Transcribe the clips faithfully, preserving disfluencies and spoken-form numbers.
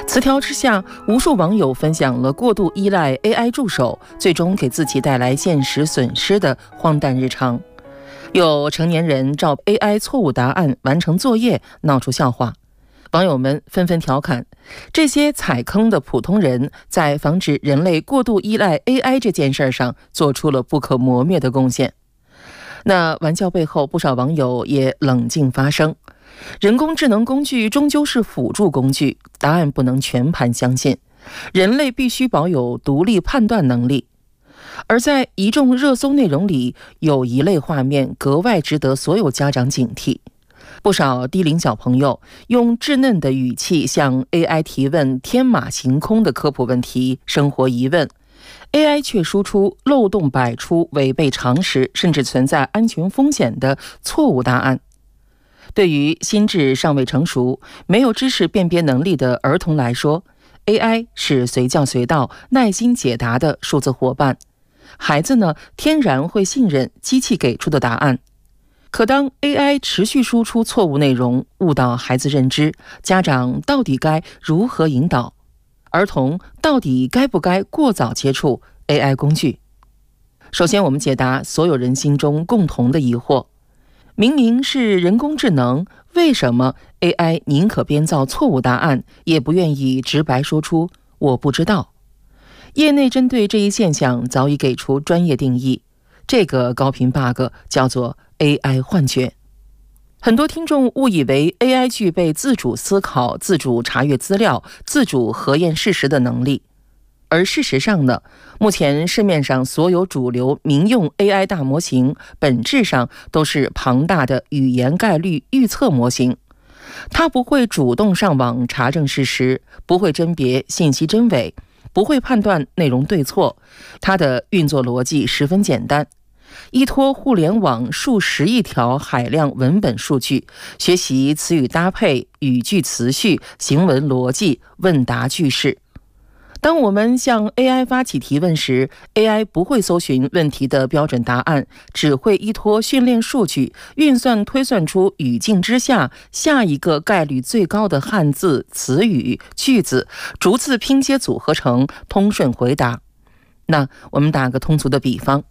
词条之下，无数网友分享了过度依赖 A I 助手，最终给自己带来现实损失的荒诞日常。有成年人照 A I 错误答案完成作业，闹出笑话。网友们纷纷调侃，这些踩坑的普通人在防止人类过度依赖 A I 这件事上做出了不可磨灭的贡献。那玩笑背后，不少网友也冷静发声。人工智能工具终究是辅助工具，答案不能全盘相信，人类必须保有独立判断能力。而在一众热搜内容里，有一类画面格外值得所有家长警惕。不少低龄小朋友用稚嫩的语气向 A I 提问天马行空的科普问题、生活疑问， A I 却输出漏洞百出、违背常识，甚至存在安全风险的错误答案。对于心智尚未成熟、没有知识辨别能力的儿童来说， A I 是随叫随到、耐心解答的数字伙伴。孩子呢，天然会信任机器给出的答案。可当 A I 持续输出错误内容，误导孩子认知，家长到底该如何引导？儿童到底该不该过早接触 A I 工具？首先，我们解答所有人心中共同的疑惑：明明是人工智能，为什么 A I 宁可编造错误答案，也不愿意直白说出“我不知道”？业内针对这一现象早已给出专业定义，这个高频 bug 叫做 A I 幻觉。很多听众误以为 A I 具备自主思考、自主查阅资料、自主核验事实的能力，而事实上呢，目前市面上所有主流民用 A I 大模型本质上都是庞大的语言概率预测模型。它不会主动上网查证事实，不会甄别信息真伪，不会判断内容对错。它的运作逻辑十分简单，依托互联网数十亿条海量文本数据，学习词语搭配、语句词序、行文逻辑、问答句式。当我们向 A I 发起提问时， A I 不会搜寻问题的标准答案，只会依托训练数据运算推算出语境之下下一个概率最高的汉字、词语、句子，逐次拼接组合成通顺回答。那我们打个通俗的比方，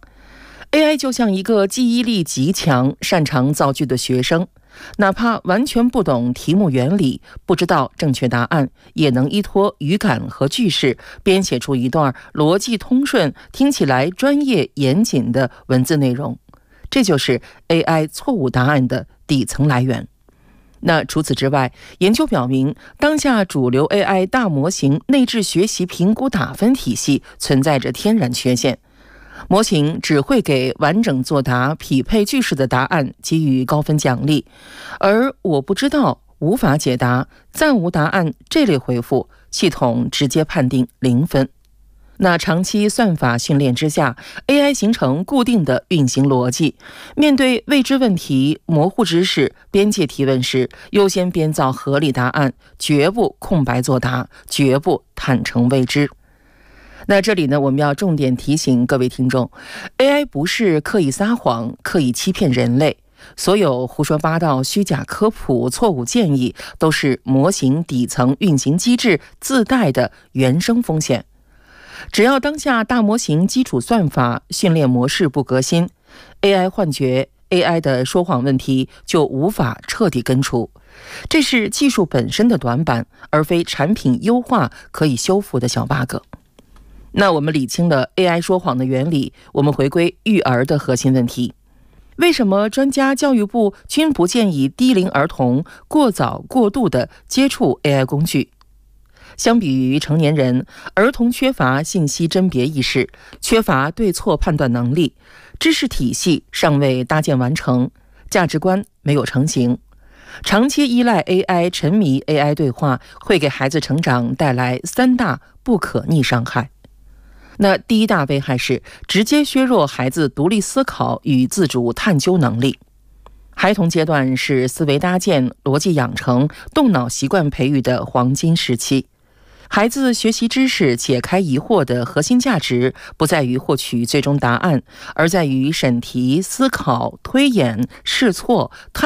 A I 就像一个记忆力极强、擅长造句的学生，哪怕完全不懂题目原理，不知道正确答案，也能依托语感和句式编写出一段逻辑通顺、听起来专业严谨的文字内容。这就是 A I 错误答案的底层来源。那除此之外，研究表明，当下主流 A I 大模型内置学习评估打分体系存在着天然缺陷。模型只会给完整作答、匹配句式的答案给予高分奖励，而我不知道、无法解答、暂无答案这类回复，系统直接判定零分。那长期算法训练之下， A I 形成固定的运行逻辑，面对未知问题、模糊知识、边界提问时，优先编造合理答案，绝不空白作答，绝不坦诚未知。那这里呢，我们要重点提醒各位听众， A I 不是刻意撒谎、刻意欺骗人类，所有胡说八道、虚假科普、错误建议，都是模型底层运行机制自带的原生风险。只要当下大模型基础算法训练模式不革新， A I 幻觉、A I 的说谎问题就无法彻底根除。这是技术本身的短板，而非产品优化可以修复的小 bug。那我们理清了 A I 说谎的原理，我们回归育儿的核心问题。为什么专家教育部均不建议低龄儿童过早过度的接触 A I 工具？相比于成年人，儿童缺乏信息甄别意识，缺乏对错判断能力，知识体系尚未搭建完成，价值观没有成型。长期依赖 A I、沉迷 A I 对话，会给孩子成长带来三大不可逆伤害。那第一大危害是直接削弱孩子独立思考与自主探究能力。孩童阶段是思维搭建、逻辑养成、动脑习惯培育的黄金时期。孩子学习知识、解开疑惑的核心价值不在于获取最终答案，而在于审题、思考、推演、试错、探